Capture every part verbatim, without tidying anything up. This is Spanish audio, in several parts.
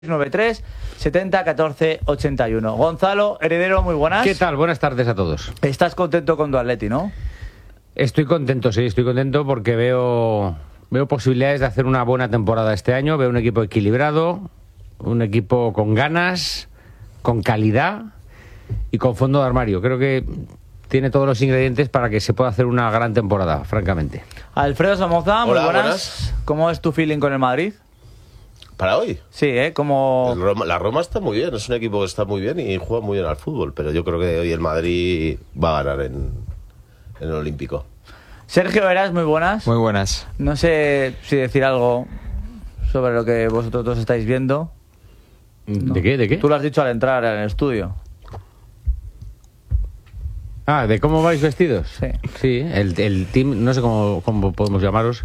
noventa y tres setenta catorce ochenta y uno. Gonzalo, Heredero, muy buenas. ¿Qué tal? Buenas tardes a todos. Estás contento con tu Atleti, ¿no? Estoy contento, sí, estoy contento porque veo, veo posibilidades de hacer una buena temporada este año. Veo un equipo equilibrado, un equipo con ganas, con calidad y con fondo de armario. Creo que tiene todos los ingredientes para que se pueda hacer una gran temporada, francamente. Alfredo Somoza, muy Hola, buenas. buenas. ¿Cómo es tu feeling con el Madrid? ¿Para hoy? Sí, ¿eh? Como... El Roma- la Roma está muy bien, es un equipo que está muy bien y juega muy bien al fútbol, pero yo creo que hoy el Madrid va a ganar en, en el Olímpico. Sergio Veras, muy buenas. Muy buenas. No sé si decir algo sobre lo que vosotros dos estáis viendo. ¿De qué? ¿De qué? Tú lo has dicho al entrar en el estudio. Ah, ¿de cómo vais vestidos? Sí. Sí, el, el team, no sé cómo, cómo podemos llamaros.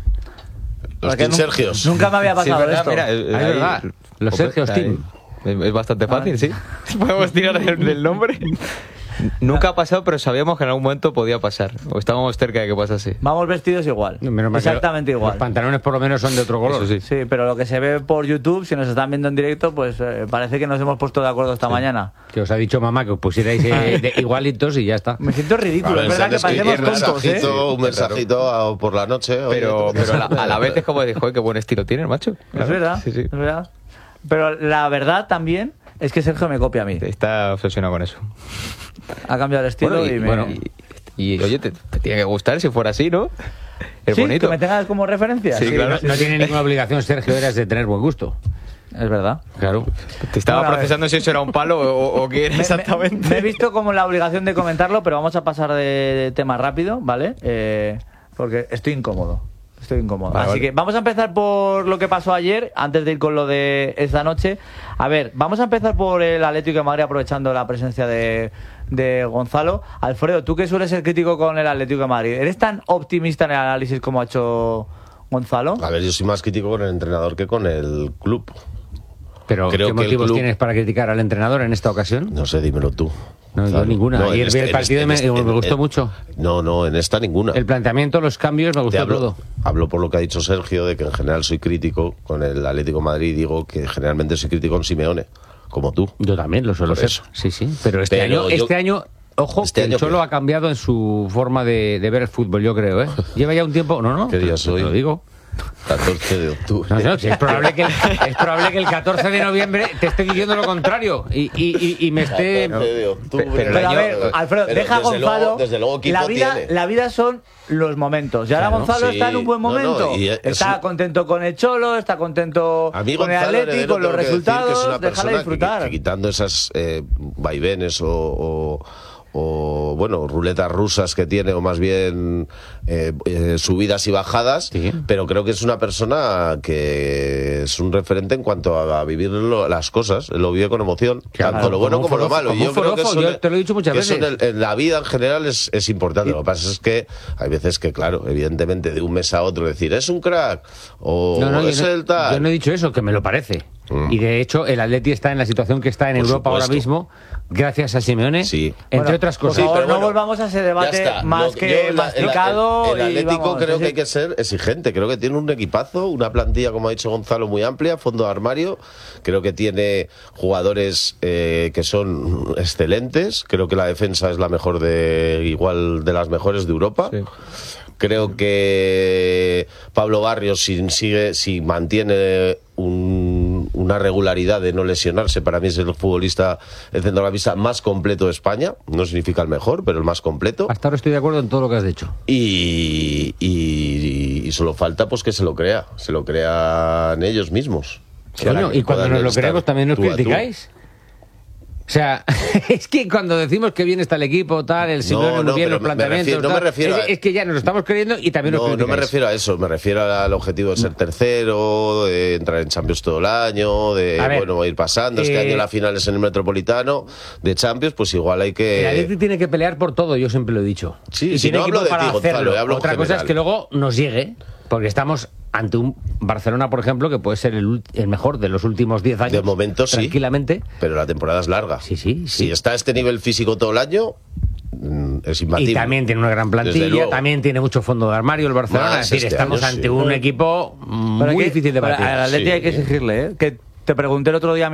Los Porque Team nu- Sergios. Nunca me había Sí, pasado verdad, esto. mira, eh, Ah, es ahí- verdad. Los Joder, Sergios ahí. Team. Es, es bastante fácil, sí. Podemos tirar del, del nombre. Nunca ha pasado, pero sabíamos que en algún momento podía pasar. O estábamos cerca de que pasase. Vamos vestidos igual. Menos mal que Exactamente lo- igual. Los pantalones por lo menos son de otro color. Eso sí. Sí, pero lo que se ve por YouTube, si nos están viendo en directo, pues eh, parece que nos hemos puesto de acuerdo esta mañana. Que os ha dicho mamá que os pusierais eh, de igualitos y ya está. Me siento ridículo, A es ver, verdad que se han parecemos escrito un tontos, ¿eh? mensajito, un mensajito a- por la noche. oye, Pero, ¿tú qué pero a, la, sabes? a la vez es como de, joder, qué buen estilo tiene el macho. Es verdad, Sí, sí. es verdad. Pero la verdad también es que Sergio me copia a mí. Está obsesionado con eso. Ha cambiado el estilo Bueno, y, y, me... bueno, y, y, oye, te, te tiene que gustar si fuera así, ¿no? Es ¿Sí? bonito. ¿Que me tengas como referencia? Sí, claro. No, no tiene ninguna obligación Sergio Veras de tener buen gusto. Es verdad. Claro. Te estaba Bueno, a ver. procesando si eso era un palo o, o qué era Me- exactamente. Me, me he visto como la obligación de comentarlo, pero vamos a pasar de tema rápido, ¿vale? Eh, porque estoy incómodo. Estoy incómodo. Vale, Así vale. que vamos a empezar por lo que pasó ayer, antes de ir con lo de esta noche. A ver, vamos a empezar por el Atlético de Madrid, aprovechando la presencia de, de Gonzalo. Alfredo, tú que sueles ser crítico con el Atlético de Madrid, ¿eres tan optimista en el análisis como ha hecho Gonzalo? A ver, yo soy más crítico con el entrenador que con el club. Pero, Creo ¿qué que el motivos club- tienes para criticar al entrenador en esta ocasión? No sé, dímelo tú. No, yo Claro. ninguna. No, en Ayer vi este- el en partido este- y me, en este- me gustó en- mucho. No, no, en esta ninguna. El planteamiento, los cambios, me Te gustó hablo, todo. hablo por lo que ha dicho Sergio, de que en general soy crítico con el Atlético de Madrid y digo que generalmente soy crítico con Simeone, como tú. Yo también lo suelo Por ser. eso. Sí, sí. Pero este Pero año, yo- este año, ojo, Este que año el Cholo qué? ha cambiado en su forma de, de ver el fútbol, yo creo, ¿eh? Lleva ya un tiempo. No, no. ¿Qué día te- es hoy? Te lo digo. catorce de octubre. No, no, si es, probable que el, es probable que el catorce de noviembre te esté diciendo lo contrario y, y, y, y me esté. catorce de octubre. Pero el Pero a año- ver, Alfredo, pero deja a desde Gonzalo. luego- desde luego equipo la vida, tiene. la vida son los momentos. Y ahora Claro, Gonzalo sí. está en un buen No, no, momento. y es está un- contento con el Cholo, está contento A mí con el Gonzalo Atleti, Heredero con los tengo que decir que es resultados. una Déjala persona que- disfrutar. que quitando esas eh, vaivenes o, o, o, bueno, ruletas rusas que tiene, o más bien eh, eh, subidas y bajadas, Sí. pero creo que es una persona que es un referente en cuanto a, a vivir lo- las cosas, lo vive con emoción, Claro, tanto lo bueno como un como lo forofo, malo. como Y yo un creo que forofo, eso, yo te lo he dicho muchas que eso en, veces. el- en la vida en general es, es importante. Lo que pasa es que hay veces que, claro, evidentemente de un mes a otro decir es un crack o No, no, yo es no, el tal. yo no he dicho eso, que me lo parece. Mm. Y de hecho, el Atleti está en la situación que está en Por Europa ahora supuesto. mismo, gracias a Simeone, Sí. entre Bueno, otras por cosas. favor, pero no bueno, volvamos a ese Ya debate está. más Lo- que yo, la- masticado. El, el y Atlético vamos, creo sí, que hay que ser exigente. Creo que tiene un equipazo, una plantilla, como ha dicho Gonzalo, muy amplia, fondo de armario. Creo que tiene jugadores eh, que son excelentes. Creo que la defensa es la mejor de, igual de las mejores de Europa. Sí. Creo que Pablo Barrios, si sigue, si mantiene un- una regularidad de no lesionarse, para mí es el futbolista, el centrocampista más completo de España. No significa el mejor, pero el más completo. Hasta ahora estoy de acuerdo en todo lo que has dicho. Y, y, y solo falta pues que se lo crea, se lo crean ellos mismos. Coño, Para que y cuando puedan nos lo estar creemos también nos tú a tú. criticáis. O sea, es que cuando decimos que bien está el equipo, tal, el Simeone No, muy no, bien, pero los me- me planteamientos, refiero- no me tal, refiero es, a- es que ya nos lo estamos creyendo y también nos No, no criticáis. me refiero a eso, me refiero al objetivo de ser tercero, de entrar en Champions todo el año, de A ver, bueno ir pasando. Este eh, año la final es en el Metropolitano de Champions, pues igual hay que. El Atleti tiene que pelear por todo, yo siempre lo he dicho. Sí, y si tiene no equipo hablo de para ti, Gonzalo, hacerlo. hablo en Otra cosa es general. que luego nos llegue, porque estamos ante un Barcelona, por ejemplo, que puede ser el, ult- el mejor de los últimos diez años. De momento, sí. Tranquilamente. Pero la temporada es larga. Sí, sí, sí. Si está a este nivel físico todo el año, mm, es imbatible. Y también tiene una gran Desde plantilla, luego. también tiene mucho fondo de armario el Barcelona. Más es decir, este estamos año, ante sí. un equipo Pero muy aquí- difícil de pero batir. Al Atleti Sí. hay que exigirle, ¿eh? Que te pregunté el otro día